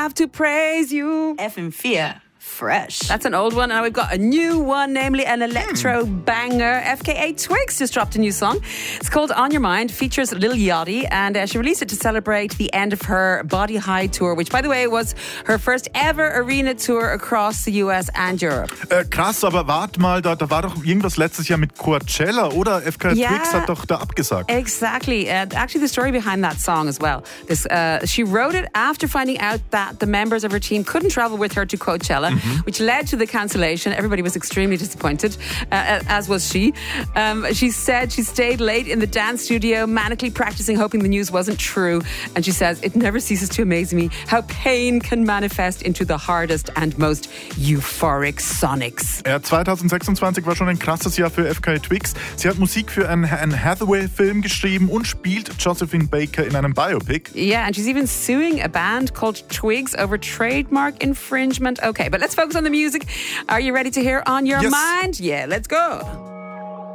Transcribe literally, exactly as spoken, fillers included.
have to praise you. F M vier. Fresh. That's an old one. Now we've got a new one, namely an electro hmm. banger. F K A Twigs just dropped a new song. It's called On Your Mind, features Lil Yachty, and uh, she released it to celebrate the end of her Body High tour, which, by the way, was her first ever arena tour across the U S and Europe. Äh, krass, aber warte mal, da, da war doch irgendwas letztes Jahr mit Coachella, oder? F K A yeah, Twigs hat doch da abgesagt. Exactly. Uh, actually, the story behind that song as well. This, uh, she wrote it after finding out that the members of her team couldn't travel with her to Coachella, mm-hmm. which led to the cancellation. Everybody was extremely disappointed, uh, as was she. Um, she said she stayed late in the dance studio, manically practicing, hoping the news wasn't true. And she says, it never ceases to amaze me how pain can manifest into the hardest and most euphoric sonics. Ja, zwanzig sechsundzwanzig war schon ein krasses Jahr für F K A Twigs. Sie hat Musik für einen Anne Hathaway-Film geschrieben und spielt Josephine Baker in einem Biopic. Yeah, and she's even suing a band called Twigs over trademark infringement. Okay, but let's focus on the music. Are you ready to hear On Your Yes. Mind? Yeah, let's go.